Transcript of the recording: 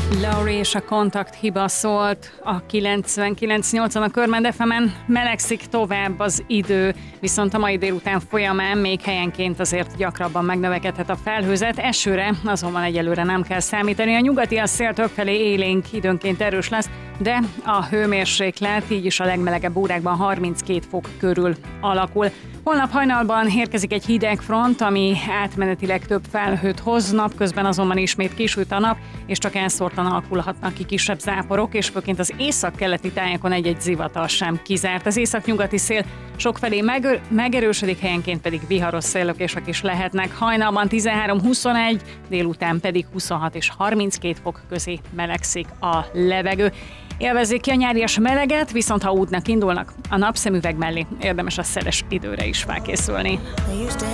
Laurie és a Kontakt hiba szólt a 99.8-on a Körmend FM-en. Melegszik tovább az idő, viszont a mai délután folyamán még helyenként azért gyakrabban megnövekedhet a felhőzet. Esőre azonban egyelőre nem kell számítani. A nyugati szél többfelé élénk, időnként erős lesz, de a hőmérséklet így is a legmelegebb órákban 32 fok körül alakul. Holnap hajnalban érkezik egy hideg front, ami átmenetileg több felhőt hoz, napközben azonban ismét kisüt a nap, és csak elszórtan alakulhatnak ki kisebb záporok, és főként az északkeleti tájakon egy-egy zivatar sem kizárt. Az északnyugati szél sokfelé megerősödik, helyenként pedig viharos széllökések is lehetnek. Hajnalban 13-21, délután pedig 26 és 32 fok közé melegszik a levegő. Élvezzék ki a nyárias meleget, viszont ha útnak indulnak, a napszemüveg mellé érdemes a szeles időre is felkészülni.